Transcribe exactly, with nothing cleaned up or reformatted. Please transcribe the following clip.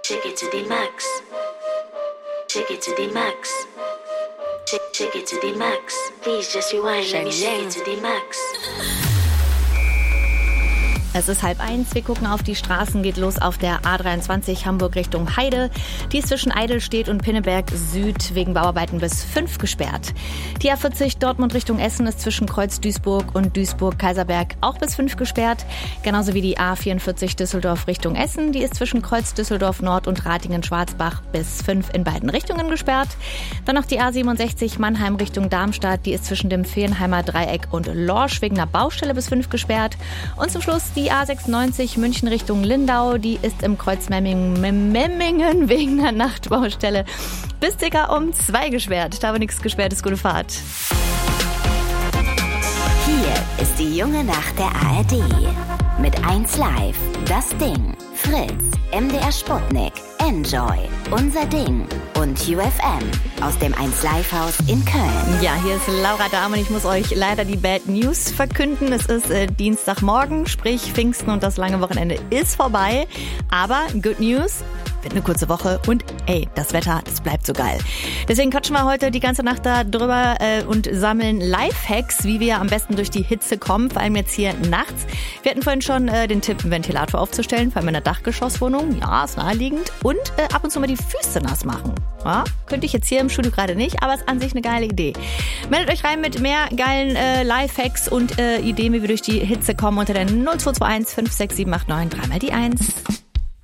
Take it to the max. Take it to the max. Take, take it to the max. Please just rewind. Let me take it to the max. Es ist halb eins, wir gucken auf die Straßen, geht los auf der A dreiundzwanzig Hamburg Richtung Heide. Die ist zwischen Eidelstedt und Pinneberg Süd wegen Bauarbeiten bis fünf gesperrt. Die A vierzig Dortmund Richtung Essen ist zwischen Kreuz Duisburg und Duisburg-Kaiserberg auch bis fünf gesperrt. Genauso wie die A vierundvierzig Düsseldorf Richtung Essen. Die ist zwischen Kreuz Düsseldorf Nord und Ratingen-Schwarzbach bis fünf in beiden Richtungen gesperrt. Dann noch die A siebenundsechzig Mannheim Richtung Darmstadt. Die ist zwischen dem Fehlenheimer Dreieck und Lorsch wegen einer Baustelle bis fünf gesperrt. Und zum Schluss die Die A sechsundneunzig München Richtung Lindau, die ist im Kreuz Memmingen, Memmingen wegen einer Nachtbaustelle bis circa um zwei gesperrt. Da war nichts gesperrt, ist gute Fahrt. Hier ist die junge Nacht der A R D. Mit eins Live, Das Ding, Fritz, M D R Sputnik, Enjoy, Unser Ding und U F M aus dem eins Live Haus in Köln. Ja, hier ist Laura Dahm und ich muss euch leider die Bad News verkünden. Es ist äh, Dienstagmorgen, sprich Pfingsten und das lange Wochenende ist vorbei. Aber Good News, wird eine kurze Woche und ey, das Wetter, das bleibt so geil. Deswegen quatschen wir heute die ganze Nacht da drüber äh, und sammeln Lifehacks, wie wir am besten durch die Hitze kommen, vor allem jetzt hier nachts. Wir hatten vorhin schon äh, den Tipp, einen Ventilator aufzustellen, vor allem in einer Dachgeschosswohnung. Ja, ist naheliegend. Und äh, ab und zu mal die Füße nass machen. Ja, könnte ich jetzt hier im Studio gerade nicht, aber ist an sich eine geile Idee. Meldet euch rein mit mehr geilen äh, Lifehacks und äh, Ideen, wie wir durch die Hitze kommen unter der null zwei zwei eins fünf sechs sieben acht neun drei mal die eins.